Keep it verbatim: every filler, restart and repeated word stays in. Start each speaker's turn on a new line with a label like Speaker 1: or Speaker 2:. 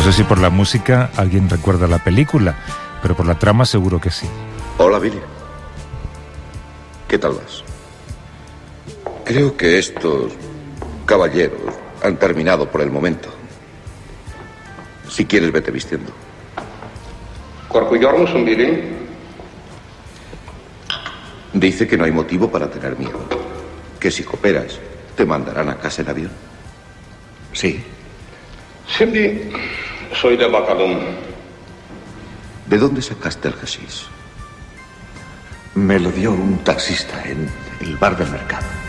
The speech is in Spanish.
Speaker 1: sé si por la música alguien recuerda la película, pero por la trama seguro que sí.
Speaker 2: Hola, Billy. ¿Qué tal vas? Creo que estos caballeros han terminado por el momento. Si quieres, vete vistiendo.
Speaker 3: Billy.
Speaker 2: Dice que no hay motivo para tener miedo. Que si cooperas, te mandarán a casa en avión. Sí.
Speaker 3: Sí, soy de Bacalón.
Speaker 2: ¿De dónde sacaste el hashish?
Speaker 4: Me lo dio un taxista en el bar del mercado.